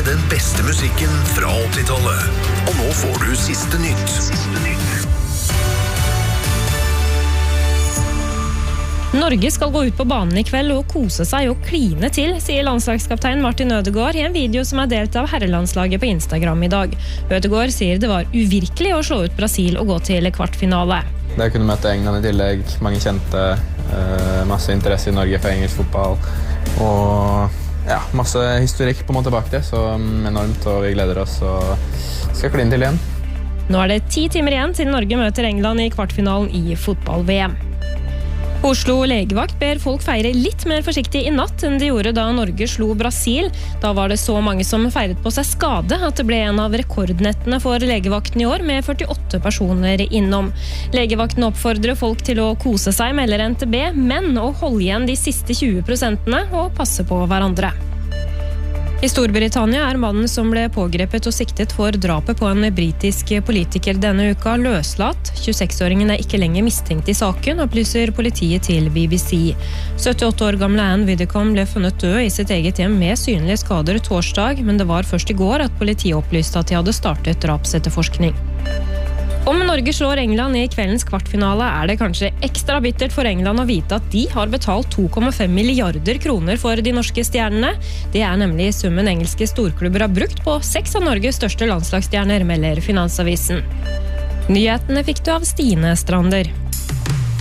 den beste musikken fra 80-tallet. Og nå får du siste nytt. Norge skal gå ut på banen i kveld og kose seg og kline til, sier landslagskaptein Martin Ødegaard i en video som er delt av herrelandslaget på Instagram i dag. Ødegaard sier det var uvirkelig å slå ut Brasil og gå til kvartfinale. Det å kunne møte England i tillegg, mange kjente, masse interesse i Norge for engelsk fotball, og ja, masse historikk på en måte bak det, så enormt, og vi gleder oss og skal kline til igjen. Nå er det 10 timer igjen til Norge møter England i kvartfinalen i fotball-VM. Oslo legevakt ber folk feire litt mer forsiktig i natt enn de gjorde da Norge slo Brasil. Da var det så mange som feiret på seg skade at det ble en av rekordnettene for legevakten i år med 48 personer innom. Legevakten oppfordrer folk til å kose seg, melder NTB, men å holde igjen de siste 20% og passe på hverandre. I Storbritannia er mannen som ble pågrepet og siktet for drapet på en britisk politiker denne uka løslatt. 26-åringen er ikke lenger mistenkt i saken, opplyser politiet til BBC. 78 år gamle Anne Widdecombe ble funnet død i sitt eget hjem med synlige skader torsdag, men det var først i går at politiet opplyste at de hadde startet drapsetterforskning. Om Norge slår England i kveldens kvartfinale er det kanskje ekstra bittert for England å vite at de har betalt 2,5 milliarder kroner for de norske stjernene. Det er nemlig summen engelske storklubber har brukt på 6 av Norges største landslagsstjerner, melder Finansavisen. Nyhetene fikk du av Stine Strander.